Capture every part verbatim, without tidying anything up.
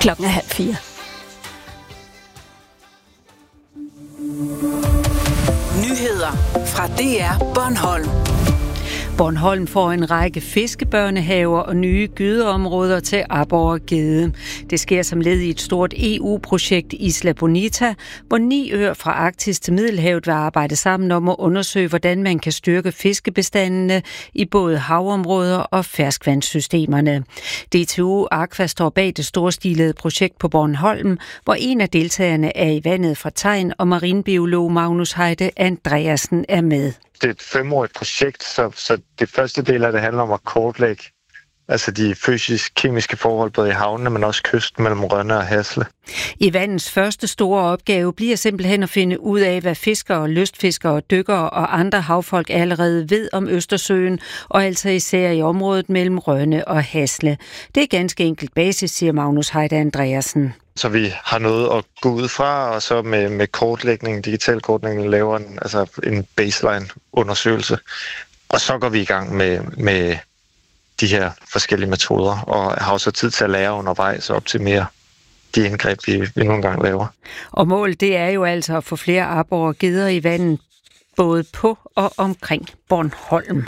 Klokken er halv fire. Nyheder fra D R Bornholm. Bornholm får en række fiskebørnehaver og nye gydeområder til aborre og gede. Det sker som led i et stort E U-projekt Isla Bonita, hvor ni øer fra Arktis til Middelhavet vil arbejde sammen om at undersøge, hvordan man kan styrke fiskebestandene i både havområder og ferskvandssystemerne. D T U Aqua står bag det storstilede projekt på Bornholm, hvor en af deltagerne er i vandet fra Tegn, og marinbiolog Magnus Heide Andreasen er med. Det er et femårigt projekt, så, så det første del af det handler om at kortlægge altså de fysisk-kemiske forhold både i havnene, men også kysten mellem Rønne og Hasle. I vandens første store opgave bliver simpelthen at finde ud af, hvad fiskere, lystfiskere, dykkere og andre havfolk allerede ved om Østersøen, og altså især i området mellem Rønne og Hasle. Det er ganske enkelt basis, siger Magnus Heide Andreasen. Så vi har noget at gå ud fra, og så med, med kortlægning, digital kortlægning, laver en, altså en baseline-undersøgelse. Og så går vi i gang med, med de her forskellige metoder, og har også tid til at lære undervejs og optimere de indgreb, vi, vi nogle gange laver. Og målet det er jo altså at få flere aborre og geder i vandet, både på og omkring Bornholm.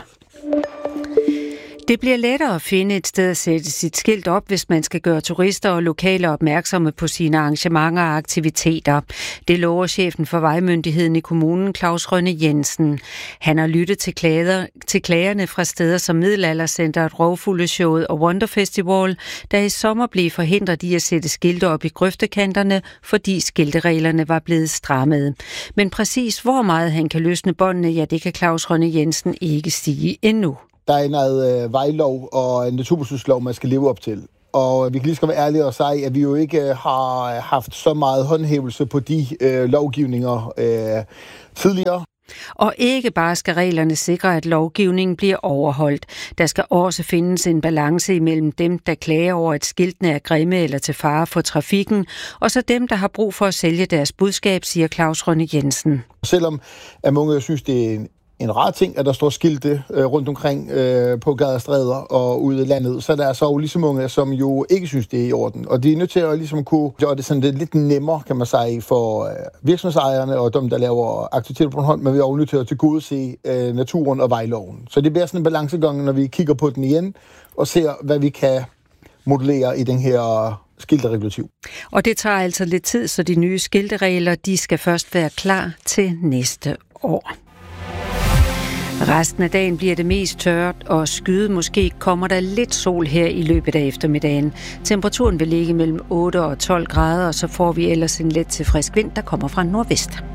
Det bliver lettere at finde et sted at sætte sit skilt op, hvis man skal gøre turister og lokale opmærksomme på sine arrangementer og aktiviteter. Det lover chefen for vejmyndigheden i kommunen, Claus Rønne Jensen. Han har lyttet til, klager, til klagerne fra steder som Middelaldercenteret, Rovfugleshowet og Wonder Festival, der i sommer blev forhindret i at sætte skilte op i grøftekanterne, fordi skiltereglerne var blevet strammet. Men præcis hvor meget han kan løsne båndene, ja, det kan Claus Rønne Jensen ikke sige endnu. Der er noget øh, vejlov og en naturbeskyttelseslov, man skal leve op til. Og vi kan lige skal være ærlige og sige, at vi jo ikke har haft så meget håndhævelse på de øh, lovgivninger øh, tidligere. Og ikke bare skal reglerne sikre, at lovgivningen bliver overholdt. Der skal også findes en balance imellem dem, der klager over, at skiltene er grimme eller til fare for trafikken, og så dem, der har brug for at sælge deres budskab, siger Claus Rønne Jensen. Selvom at mange synes, det er en En rar ting, at der står skilte øh, rundt omkring øh, på gader og stræder og ude i landet, så der er så jo ligesom mange, som jo ikke synes, det er i orden. Og de er nødt til at ligesom kunne gøre det sådan lidt, lidt nemmere, kan man sige, for øh, virksomhedsejerne og dem, der laver aktiviteter på Bornholm, men vi er jo nødt til at tilgodese øh, naturen og vejloven. Så det bliver sådan en balancegang, når vi kigger på den igen og ser, hvad vi kan modellere i den her skilteregulativ. Og det tager altså lidt tid, så de nye skilteregler, de skal først være klar til næste år. Resten af dagen bliver det mest tørt og skyet. Måske kommer der lidt sol her i løbet af eftermiddagen. Temperaturen vil ligge mellem otte og tolv grader, og så får vi ellers en let til frisk vind, der kommer fra nordvest.